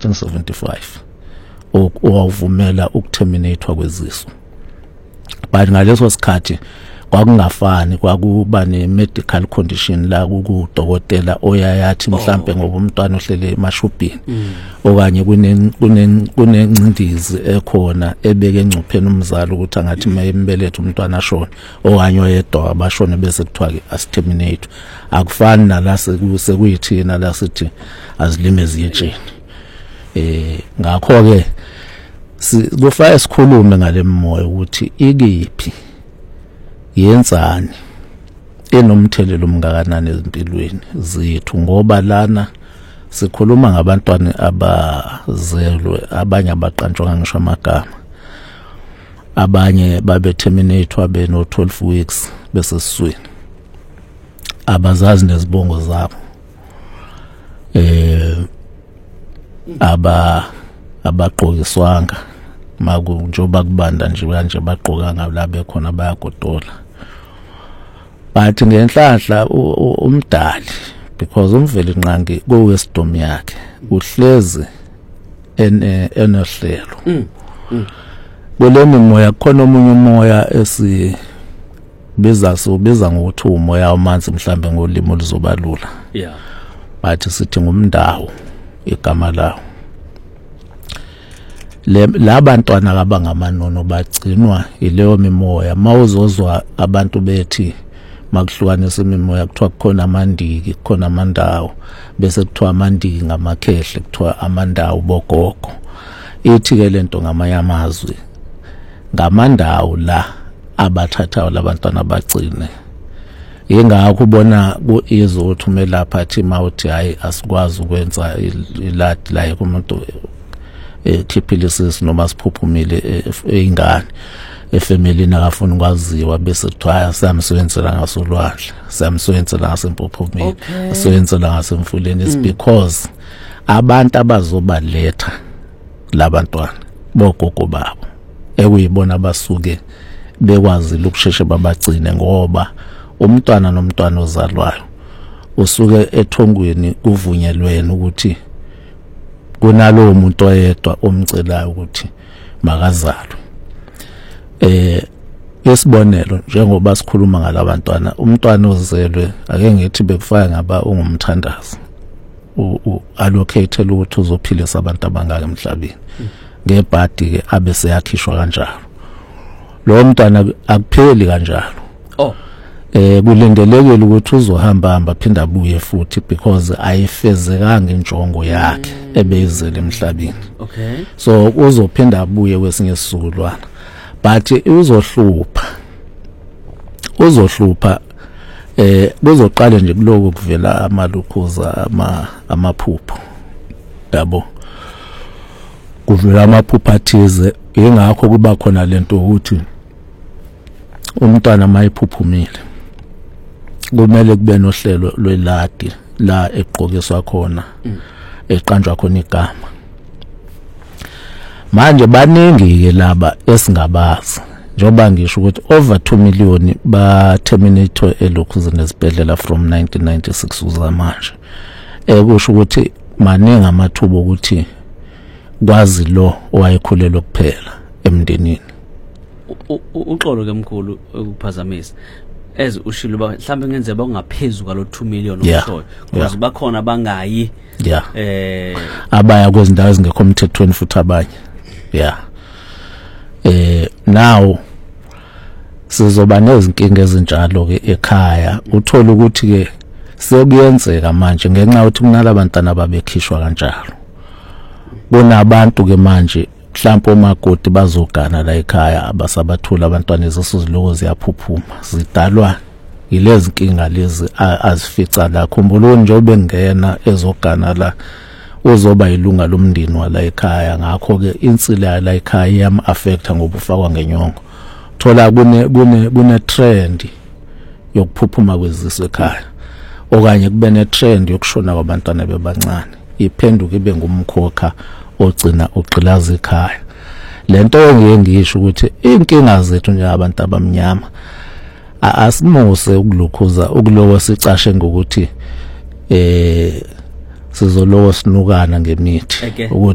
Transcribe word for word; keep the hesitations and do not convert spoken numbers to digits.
nineteen seventy-five owavumela ukuterminatewa kwezisu. But ngaleso sikhathi kwakungafani, kwakuba ne medical condition la kudokotela oyayathi mhlambe ngoba umntwana ohlele emashubhini okanye kune kunengcindizi ekhona ebeke engcupheni umzali ukuthi angathi mayembelethe umntwana ashone okanye oyedwa abashone bese kuthiwa ke asiterminate. Akufani nala sekuyithina la sithi azilimezi yetsheni. Eh ngakho ke kufanele sikhulume ngale moya ukuthi ikiphi yenzani enomthelelo omngakanani ezimpilweni zethu, ngoba lana sikhuluma ngabantwana abazelwe, abanye abaqanjwa ngisho amagama, abanye babe terminatewa beno twelve weeks bese siswini, abazazi nezibongo zabo, eh aba abaqokiswanga maku njoba kubanda nje kanje baqoka ngala bekhona bayagodola. But ngenhlahla umdali, because umveli nqangi ko wisdom yakhe uhlezi en enohlelo kolemi moya khona omunye umoya esi beza so beza ngokuthi umoya wamanzi mhlambe ngolimo oluzobalula. Yeah. Bathi sithi ngumndawo igama lawo. Le labantwana abangamaNono bagcinwa ileyo mimoya. Mawuzozwa abantu bethi makuhlukanisa imimoya kuthiwa kukhona amandiki, kukhona amandawo, bese kuthiwa amandiki ngamakhehle, kuthiwa amandawo bogogo. Ithi ke lento ngamayamazwi ngamandawo la abathathayo labantwana bagcine. Ingakho ubona kuizothu melapha athi mawuthi hayi asikwazi ukwenza ilati la kumuntu ekhiphilisisi noma siphuphumile eingane efamily nakafuna ukwaziwa bese kuthiwa samsebenzela ngasolwandle, samsebenzela ngasempuphumile, asebenzela ngasemfuleni. It's because abantu abazobaletha labantwana bogogo babo ekuyibona abasuke bekwazi ukusheshe babagcine, ngoba umntwana nomntwana ozalwayo usuke ethongweni kuvunyelwene ukuthi kunalo umuntu oyedwa omcelayo ukuthi makazalwe. Eh isibonelo njengoba sikhuluma ngalabantwana, umntwana ozelwe ake ngithi bekufaka ngaba ungumthandazi u allocate ukuthi uzophilisa abantu abangaka emhlabeni ngebhadi ke abese yakhishwa kanjalo. Lo mntwana akupheli kanjalo. Oh eh kulindelekile ukuthi uzohamba hamba phinda abuye futhi because ayifezekanga injongo yakhe ebeyizele emhlabeni. Okay. So uzophinda abuye kwesinye isizukulwana, but uzohlupha uzohlupha eh kuzoqala nje kuloku kuvela amalukhuza ama amaphupho, yabo kuvela amaphupho athize. Ingakho kuba khona lento ukuthi umntwana mayiphuphumile kumele kube nohlelo lweladi la eqokiswa khona eqanjwa khona igama. Manje baningi ke laba esingabazi, njoba ngisho ukuthi over two million ba terminate elokhuzini esibhedlela from nineteen ninety-six uzamanje. Ekusho ukuthi maningi amathuba ukuthi kwazi lo owayekhulelwa kuphela emndenini. Uxolo ke mkhulu ukuphazamisa as ushilo ba mhlambe ngenzeba ungaphezulu kwalo two million umhlobo because bakhona bangayi yeah eh abaya kwezindawo ezingekho emthethweni futhi abanye. Yeah. Eh now sizoba nezinkinga ezinjalo ke ekhaya. Uthola ukuthi ke sekuyenzeka manje ngenxa yokuthi kunalabantwana babekhishwa kanjalo. Kunabantu ke manje mhlawumbe omakoti bazogana la ekhaya abasabathula abantwana ezisiziloko ziyaphuphuma zidalwa ilezi inkinga lezi azifica la. Khumbula njengoba ngena ezogana la uzoba ilunga lomndeni wala ekhaya, ngakho ke insila la ekhaya iyam affecta ngoba ufakwa ngenyongo. Thola kune kune kune trend yokuphuphuma kwezisu ekhaya, okanye kube ne trend yokushona kwabantwana bebancane iphenduka ibe ngumkhokha ogcina uqilaza ekhaya. Lento engeke ngisho ukuthi inkinga zethu nje abantu abamnyama asimuse ukulukhuza ukulowo sicashe ngokuthi eh sizolowo sinukana ngemithi.